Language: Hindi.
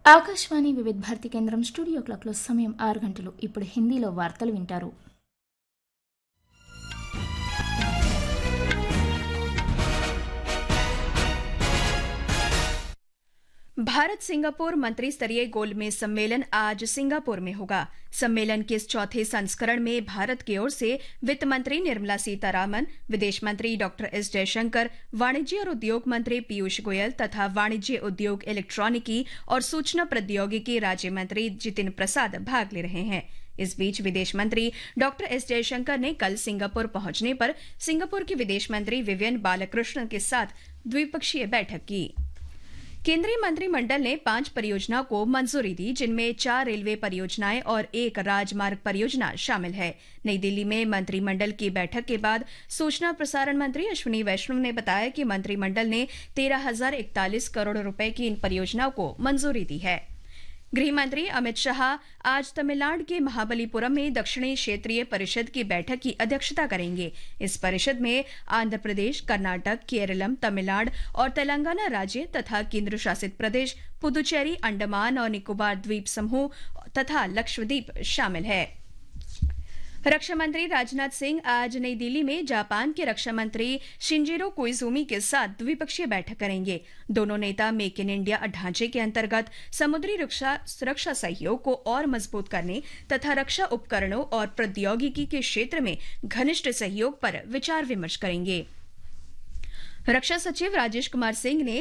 ఆకాశవాణి వివిధ భారతి కేంద్రం స్టూడియో క్లాక్లో సమయం 6 గంటలు. ఇప్పుడు హిందీలో వార్తలు వింటారు. भारत सिंगापुर मंत्री स्तरीय गोलमेज सम्मेलन आज सिंगापुर में होगा। सम्मेलन के इस चौथे संस्करण में भारत की ओर से वित्त मंत्री निर्मला सीतारामन, विदेश मंत्री डॉक्टर एस जयशंकर, वाणिज्य और उद्योग मंत्री पीयूष गोयल तथा वाणिज्य उद्योग, इलेक्ट्रॉनिकी और सूचना प्रौद्योगिकी राज्य मंत्री जितिन प्रसाद भाग ले रहे हैं। इस बीच विदेश मंत्री डॉक्टर एस जयशंकर ने कल सिंगापुर पहुंचने पर सिंगापुर के विदेश मंत्री विवियन बालाकृष्णन के साथ द्विपक्षीय बैठक की। केंद्रीय मंत्रिमंडल ने 5 परियोजनाओं को मंजूरी दी, जिनमें 4 रेलवे परियोजनाएं और 1 राजमार्ग परियोजना शामिल है। नई दिल्ली में मंत्रिमंडल की बैठक के बाद सूचना प्रसारण मंत्री अश्विनी वैष्णव ने बताया कि मंत्रिमंडल ने 13,041 करोड़ रुपए की इन परियोजनाओं को मंजूरी दी है। गृह मंत्री अमित शाह आज तमिलनाडु के महाबलीपुरम में दक्षिणी क्षेत्रीय परिषद की बैठक की अध्यक्षता करेंगे। इस परिषद में आंध्र प्रदेश, कर्नाटक, केरलम, तमिलनाडु और तेलंगाना राज्य तथा केंद्र शासित प्रदेश पुदुचेरी, अंडमान और निकोबार द्वीप समूह तथा लक्षद्वीप शामिल है। रक्षा मंत्री राजनाथ सिंह आज नई दिल्ली में जापान के रक्षा मंत्री शिंजिरो कोइजुमी के साथ द्विपक्षीय बैठक करेंगे। दोनों नेता मेक इन इंडिया ढांचे के अंतर्गत समुद्री सुरक्षा सहयोग को और मजबूत करने तथा रक्षा उपकरणों और प्रौद्योगिकी के क्षेत्र में घनिष्ठ सहयोग पर विचार विमर्श करेंगे। रक्षा सचिव राजेश कुमार सिंह ने